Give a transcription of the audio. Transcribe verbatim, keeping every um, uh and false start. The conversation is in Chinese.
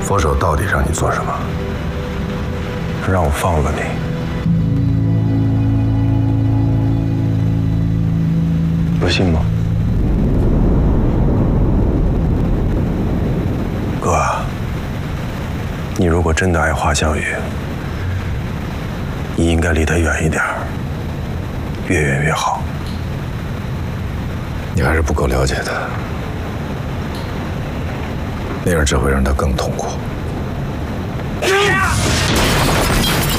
佛手到底让你做什么？让我放了你。不信吗？哥啊，你如果真的爱华小雨，你应该离他远一点，越远越好。 你还是不够了解他，那样只会让他更痛苦。